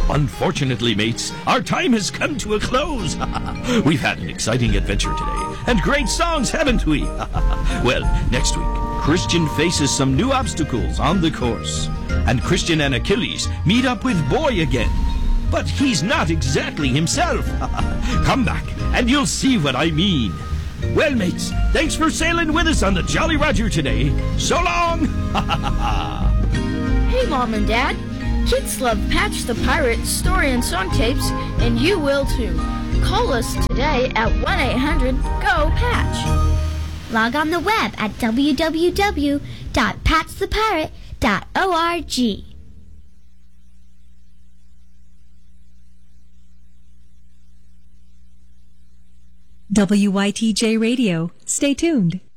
Unfortunately, mates, our time has come to a close. We've had an exciting adventure today, and great songs, haven't we? Well, next week, Christian faces some new obstacles on the course, and Christian and Achilles meet up with Boy again. But he's not exactly himself. Come back, and you'll see what I mean. Well, mates, thanks for sailing with us on the Jolly Roger today. So long! Hey, Mom and Dad. Kids love Patch the Pirate story and song tapes, and you will too. Call us today at 1-800-GO-PATCH. Log on the web at www.patchthepirate.org. WYTJ Radio. Stay tuned.